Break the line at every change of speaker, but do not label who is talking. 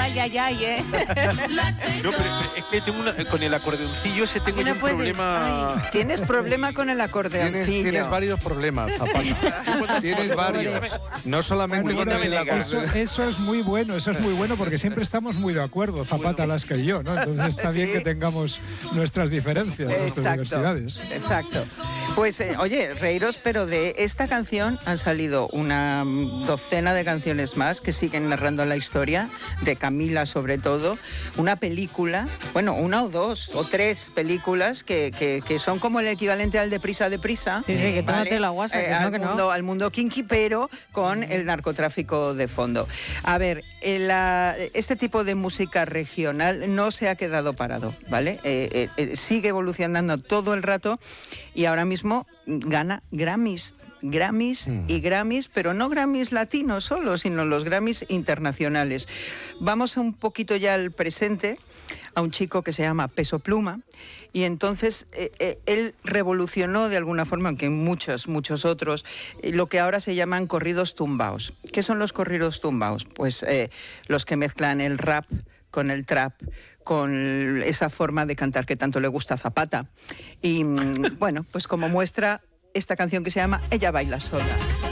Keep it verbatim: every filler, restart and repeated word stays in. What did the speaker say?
Ay, ay, ay, ¿eh?
No, pero es que tengo una, con el acordeoncillo ese tengo yo un
puedes.
problema.
Ay, tienes problema con el acordeoncillo.
Tienes, tienes varios problemas, Zapata. Tienes varios. No solamente con el
Eso, eso es muy bueno, eso es muy bueno porque siempre estamos muy de acuerdo, Zapata, Lasca y yo, ¿no? Entonces está bien
Sí.
que tengamos nuestras diferencias, nuestras
Exacto,
diversidades.
exacto. Pues, eh, oye, reíros, pero de esta canción han salido una docena de canciones más que siguen narrando la historia, de Camila sobre todo, una película, bueno, una o dos o tres películas que, que, que son como el equivalente al Deprisa, Deprisa.
Sí, sí, que tómate la guasa, que no,
al,
que no.
mundo, al mundo kinky, pero con el narcotráfico de fondo. A ver, el, la, este tipo de música regional no se ha quedado parado, ¿vale? Eh, eh, eh, sigue evolucionando todo el rato y ahora mismo gana Grammys. Grammys y Grammys, pero no Grammys latinos solo, sino los Grammys internacionales. Vamos un poquito ya al presente, a un chico que se llama Peso Pluma, y entonces eh, eh, él revolucionó de alguna forma, aunque muchos, muchos otros, eh, lo que ahora se llaman corridos tumbaos. ¿Qué son los corridos tumbaos? Pues eh, los que mezclan el rap con el trap, con esa forma de cantar que tanto le gusta a Zapata. Y bueno, pues como muestra esta canción que se llama Ella baila sola.